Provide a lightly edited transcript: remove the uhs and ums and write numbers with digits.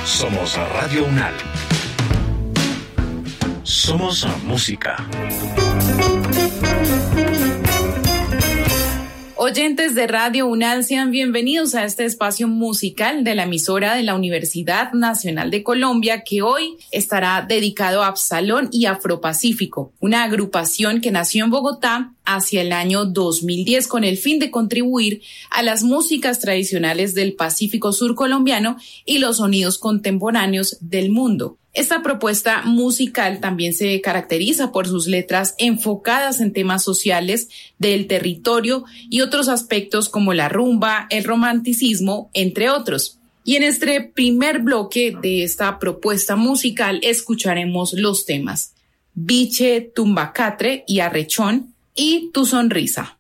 Somos Radio UNAL. Somos música. Oyentes de Radio UNAL, sean bienvenidos a este espacio musical de la emisora de la Universidad Nacional de Colombia, que hoy estará dedicado a Absalón y Afropacífico, una agrupación que nació en Bogotá hacia el año 2010 con el fin de contribuir a las músicas tradicionales del Pacífico Sur colombiano y los sonidos contemporáneos del mundo. Esta propuesta musical también se caracteriza por sus letras enfocadas en temas sociales del territorio y otros aspectos como la rumba, el romanticismo, entre otros. Y en este primer bloque de esta propuesta musical escucharemos los temas Biche, Tumbacatre y Arrechón y Tu Sonrisa.